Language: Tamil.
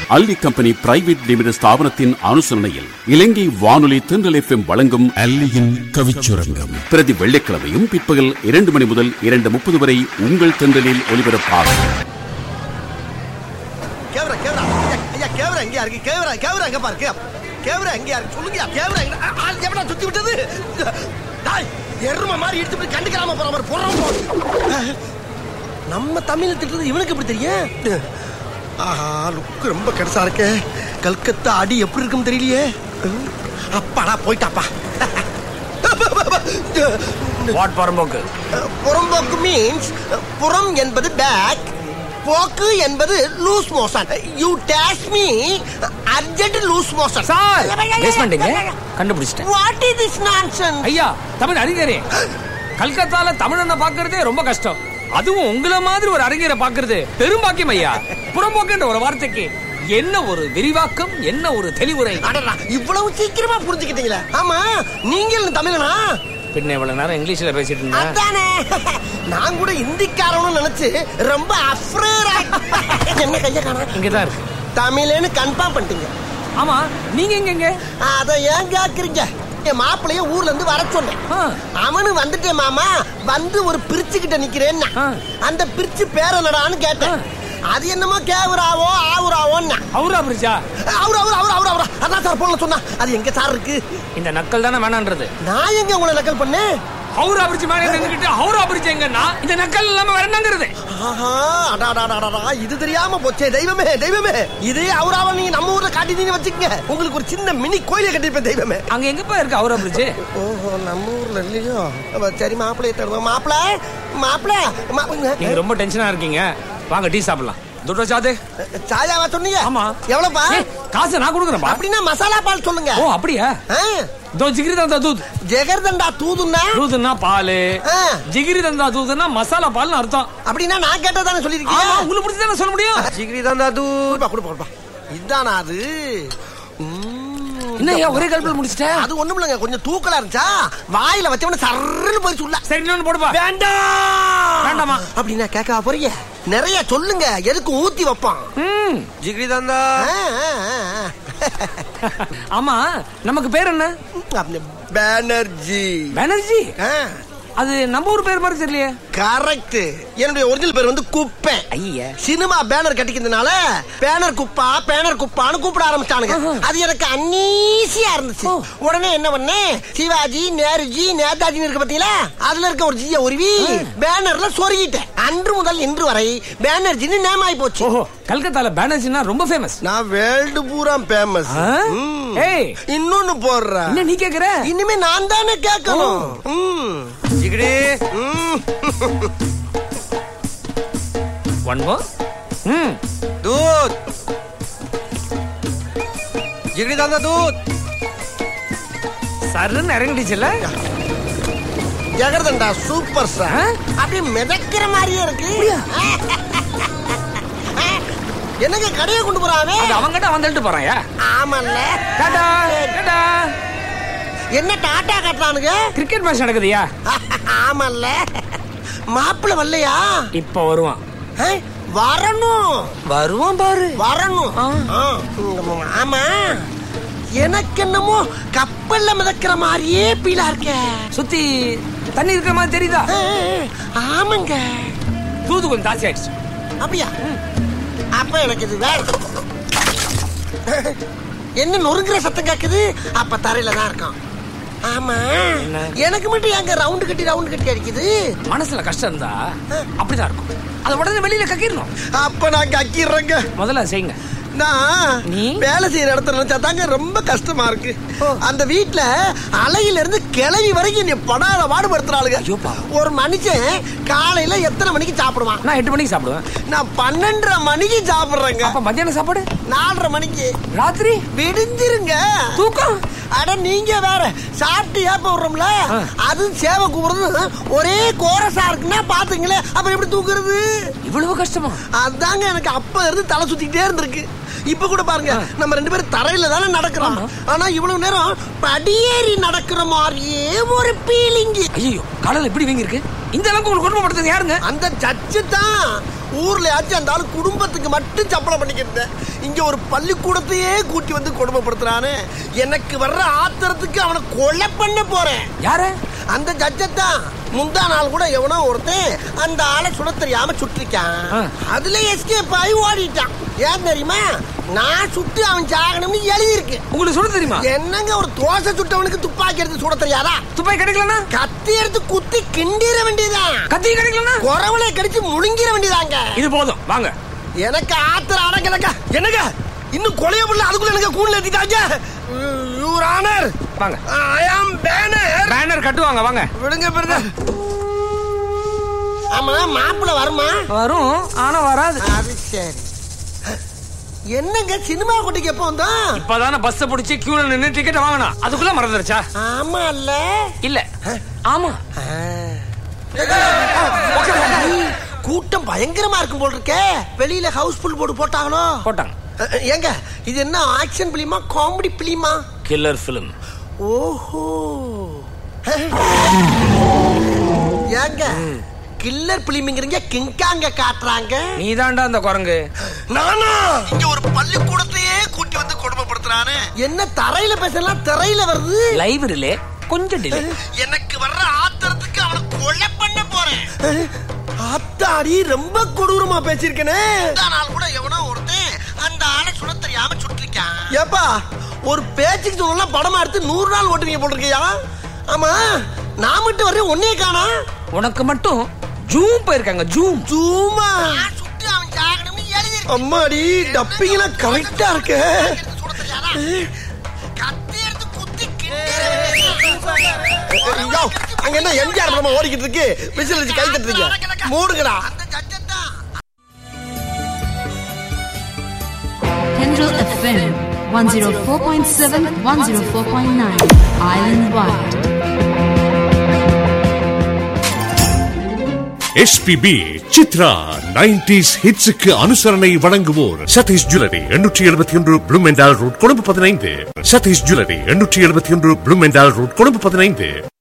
அல்லி கம்பெனி பிரைவேட் லிமிடெட் ஸ்தாபனத்தின் அனுசரணையில் இலங்கை வானொலி தென்றல் FM வழங்கும் அல்லியின் கவிச்சுரங்கம் பிரதி வெள்ளிக்கிழமையும் பிற்பகல் 2 மணி முதல் 2:30 வரை உங்கள் தென்றலில் ஒலிபரப்பாகும். நம்ம தமிழ் திட்டுறது இவனுக்கு எப்படி தெரியும்? ஆஹா, லுக்கு ரொம்ப கடைசா இருக்க. கல்கத்தா அடி எப்படி இருக்கும் தெரியலையே. அப்பாடா போயிட்டாப்பா. வாட் புறம்போக்கு? புறம்போக்கு மீன்ஸ் புறம் என்பது பேக், போக்கு என்பது loose motion. You dash me urgent loose motion. Sir guess பண்ணிட்டீங்க, கண்டுபிடிச்சிட்டேன். What is this nonsense? ஐயா தமிழ் அறிஞரே, கல்கத்தால தமிழனை பாக்குறதே ரொம்ப கஷ்டம். அதுவும் உங்களை மாதிரி ஒரு அறிஞரை பாக்குறது பெரும்பாக்கியம் ஐயா. புறம்போக்குன்ற ஒரு வார்த்தைக்கு என்ன ஒரு விரிவாக்கம், என்ன ஒரு தெளிவுரை. இவ்வளவு சீக்கிரமா புரிஞ்சுக்கிட்டீங்களா? ஆமா, நீங்க தமிழனா? பின்ன இவ்வளவு நேரம் இங்கிலீஷ்ல பேசிட்டு இருந்தேன். அதானே, நான் கூட இந்திக்காரன்னு நினைச்சு ரொம்ப அஃப்ரேரா. என்ன கைய காணோம்? இங்கதான் இருக்கு. தமிழ்னு கன்ஃபார்ம் பண்ணிட்டீங்க. ஆமா, நீங்க எங்க? அத ஏன் கேக்குறீங்க? என் மாப்பிளைய ஊர்ல இருந்து வர சொன்னேன். அவனு வந்துட்டேன் மாமா, வந்து ஒரு பிரிச்சு கிட்ட நிக்கிறேன்னா அந்த பிரிச்சு பேர என்னடான்னு கேட்டேன். அது என்னமோ கேவுராவோ ஆவுராவோன்னா. அவுரா பிரிச்சா? அவுரா அதான் சார் போன சொன்னா. அது எங்க சார் இருக்கு? இந்த நக்கல் தானே வேணான்றது. நான் எங்க உங்களை நக்கல் பண்ணேன்? ஹவுரா பிரிட்ஜ் மேல நின்னுக்கிட்டு ஹவுரா பிரிட்ஜ் எங்கன்னா இந்த நக்கல் இல்லாம வேற என்னங்கிறது? ஆஹா, அடாடாடாடா, இது தெரியாம போச்சே. தெய்வமே தெய்வமே, இதே ஹவுராவை நீங்க நம்ம ஊர்ல காட்டிட்டீங்க வச்சுக்கங்க, உங்களுக்கு ஒரு சின்ன மினி கோயிலை கட்டிருப்பேன். தெய்வமே, அங்க எங்கப்பா இருக்கு ஹவுரா பிரிட்ஜ்? ஓஹோ, நம்ம ஊர்ல இல்லையோ? சரி, மாப்பிள்ளைய தருவோம். மாப்பிள்ள நீங்க ரொம்ப டென்ஷனா இருக்கீங்க, வாங்க டீ சாப்பிடலாம். துட்டோ சாதே சாயாவா சொன்னீங்க? ஆமா. எவ்வளவுப்பா? காசு நான் கொடுக்குறேன். அப்படின்னா மசாலா பால் சொல்லுங்க. ஓ அப்படியா? दो जिगरी दंदा दूध. ஜெகர்தண்டா தூதுன்னா? दूधனா பால், ஜிகிரி தந்தா दूधனா மசாலா பால்னு அர்த்தம். அப்படினா நான் கேட்டதானே சொல்லிருக்கீங்க. ஆமா, உங்களுக்கு புரிஞ்சு தானே சொல்ல முடியும். ஜிகிரி தந்தா दूध குடுப்பா. இதானா அது? என்னையா ஒரே கல்பல முடிச்சிட்ட? அது ஒண்ணும் இல்லங்க, கொஞ்சம் தூக்கலா இருந்துச்சா, வாயில வச்சவன சர்றன்னு போய் சுள்ள. சரி, இன்னொன்னு போடுப்பா. வேண்டாமா? அப்படினா கேட்க போறீங்க? நிறைய சொல்லுங்க, எதுக்கு ஊத்தி வைப்பான். ஜிகிரி தந்தா. ஆமா, நமக்கு பேர் என்ன? பேனர்ஜி. பேனர்ஜி? அது நம்ம ஊர் பேர் மாதிரி தெரியலையே. கரெக்ட். என்னுடைய ஒரிஜினல் பேர் வந்து குப்பை. ஐயா, சினிமா பேனர் கட்டிக்கிறதுனால பேனர் குப்பான்னு கூப்பிட ஆரம்பிச்சானுங்க. அது எனக்கு அன்னீசியா இருந்துச்சு. உடனே என்ன பண்ணேன், சிவாஜி, நேருஜி, நேதாஜி இருக்கு பாத்தீங்களா, அதுல இருக்க ஒரு ஜிய உருவி பேனர்ல சொருகிட்டேன். அன்று முதல் இன்று வரை பேனர்ஜின்னு நேம் ஆகி போச்சு. கல்கத்தால பேனர்ஜினா ரொம்ப ஃபேமஸ். நான் வேர்ல்டு பூரா ஃபேமஸ். இன்னொன்னு போடுறேன். என்ன நீ கேக்குற? இனிமே நான் தானே கேட்கணும். ஜிகிரி. One more. दूध. जिगरी दादा दूध. சரன் இறங்கிடுச்சுல. Jigarthanda super sir. அப்படியே மிதக்கிற மாதிரியே இருக்கு. என்னங்க கடையை கொண்டு போறாவே? அவங்கிட்ட வந்துட்டு போறாயா? ஆமல்ல. டாடா டாடா. என்ன டாடா கட்டறானுங்க? Cricket match நடக்குதுயா? ஆமல்ல. மாப்பிள்ள வரலையா? இப்ப வருவான். வருவான் பாரு. வரணும். ஆமா, எனக்கு என்னமோ கப்பல்ல மிதக்கிற மாதிரியே பீலா இருக்க. சுத்தி தண்ணி இருக்கிற மாதிரி தெரியுதா? ஆமாங்க. தூது கொஞ்சம் தாசி ஆயிடுச்சு. அப்படியா? அப்ப எனக்கு இது வேற. என்ன நொறுங்குற சத்தம் கேக்குது? அப்ப தரையில தான் இருக்கும். ஆமா, எனக்கு மட்டும் எங்க ரவுண்ட் கட்டி அடிக்குது. மனசுல கஷ்டம் இருந்தா அப்படிதான் இருக்கும். அத உடனே வெளியில கக்கிரணும். அப்ப நான் கக்கிடுறேங்க. முதல்ல செய்யுங்க. நான் வேலை செய்யற இடத்துல நினைச்சா தாங்க ரொம்ப கஷ்டமா இருக்கு. அந்த வீட்டுல அலையில இருந்து கிளவி வரைக்கும் நீ படாத பாடுபடுத்துறாளுங்க. ஒரு மனுஷன் காலையில எத்தனை மணிக்கு சாப்பிடுவான்? நான் 8 மணிக்கு சாப்பிடுவேன். நான் 12:30 மணிக்கு சாப்பிடுறேங்க. அப்ப மத்தியான சாப்பாடு 4:30 மணிக்கு. ராத்திரி விடிஞ்சிருங்க. தூக்கம்? அட நீங்க வேற, சாப்பிட்டு ஏப்ப விடுறோம்ல, அது சேவை கூப்பிடுறது ஒரே கோரஸா இருக்குன்னா பாத்துங்களே, அப்ப எப்படி தூக்குறது? இவ்வளவு கஷ்டமா? அதாங்க எனக்கு அப்ப இருந்து தலை சுத்திக்கிட்டே இருந்திருக்கு. இப்ப கூட பாருங்க, நம்ம 2 பேரும் தரையில தானே நடக்கிறோம், ஆனா இவ்வளவு நேரம் படியேறி நடக்கிற மாதிரியே ஒரு ஃபீலிங். ஐயோ, காலையில எப்படி வீங்கி இருக்கு? இந்த அளவுக்கு உங்களுக்கு குடும்பப்படுத்துறது யாருங்க? அந்த சச்சு தான். ஊர்ல ஆச்சு அந்த ஆளு குடும்பத்துக்கு மட்டும் சம்பளம் பண்ணிக்கிட்டேன். இங்க ஒரு பள்ளிக்கூடத்தையே கூட்டி வந்து கொடுமைப்படுத்துறானே. எனக்கு வர்ற ஆத்திரத்துக்கு அவனை கொலை பண்ண போறேன். யாரு? அந்த ஜட்ஜத்தான். முந்தா நாள் கூட எவனோ ஒருத்தன் அந்த ஆளை சுட தெரியாம சுட்டிருக்கான். அதுல எஸ்கேப் ஆகி ஓடிட்டான். ஏன் தெரியுமா? நான் சுட்டு அவன் சாகணும்னு எழுதி இருக்கு. உங்களுக்கு சுட தெரியுமா? என்னங்க ஒரு தோசை சுட்டவனுக்கு துப்பாக்கி எடுத்து சுட தெரியாதா? துப்பாக்கி கிடைக்கலனா கத்தி எடுத்து குத்தி கிண்டிர வேண்டியதான். கத்தி கிடைக்கலனா குறவளை கடிச்சு முழுங்கிர வேண்டியதாங்க. இது போதும் வாங்க. எனக்கு ஆத்திரம் அடங்கலங்க. என்னங்க இன்னும் கொலைய பண்ணல, அதுக்குள்ள எனக்கு கூண்டுல ஏத்திட்டாங்க. யுவர் ஆனர் வாங்க. ஐ அம் பேனர். பேனர் கட்டுவாங்க வாங்க. விடுங்க பிரதர். ஆமா மாப்பிள்ள வருமா? வரும், ஆனா வராது. அது சரி. என்னங்க சினிமா கொட்டிக்கு எப்போ வந்தோம்? இப்பதானே பஸ் பிடிச்சி கியூல நின்னு டிக்கெட் வாங்கணும். அதுக்குள்ள மறந்துருச்சா? ஆமா இல்ல இல்ல ஆமா. கூட்டம் பயங்கரமா இருக்கும் போல் இருக்கே. வெளியில ஹவுஸ்ஃபுல் போர்டு போட்டாங்களோ? போட்டாங்க. ஏங்க இது என்ன ஆக்ஷன் பிலிமா காமெடி பிலிமா? Killer film. ஓஹோ. ஏங்க கில்லர் பிலிம்ங்கறீங்க, கிங்காங்க காட்றாங்க. நீதான்டா அந்த குரங்கு. நானா? இங்க ஒரு பள்ளிக்கூடத்தையே கூட்டி வந்து கொடுமைப்படுத்துறானே. என்ன தரையில பேசலாம் திரையில வருது? லைவ் ரிலே கொஞ்சம் டிலே. எனக்கு வர்ற ஆத்திரத்துக்கு அவனை கொலை பண்ண போறேன். ஆத்தாடி ரொம்ப கொடூரமா பேசிருக்கனே. இந்த நாள் கூட எவனோ ஒருத்தன் அந்த ஆளை சுட தெரியாம சுட்டிருக்கான். ஏப்பா ஒரு பேச்சுக்கு சொல்லலாம் படமா எடுத்து 100 நாள் ஓட்டுவீங்க போட்டிருக்கியா? ஆமா நான் மட்டும் வர்றேன், ஒன்னே காணா. உனக்கு மட்டும் ஜூம் போயிருக்காங்க. ஜூம் ஜூமா சுட்டு அவன் சாகணும்னு எழுதி இருக்கு. அம்மாடி டப்பிங்ல கரெக்டா இருக்கு. கத்தி எடுத்து குத்தி கிண்டிரோ. அங்க என்ன எம்ஜிஆர் படமா ஓடிக்கிட்டு இருக்கு? விசில் வச்சு கை தட்டுறீங்க. மூடுங்கடா. Tendril FM 104.7 104.9 Island Wide. SPB Chitra 90s ஹிட்ஸுக்கு அனுசரணை வழங்குவோர் Satish jewellery 871 Bloemendhal road, Colombo 15. Satish jewellery 871 Bloemendhal road, Colombo 15.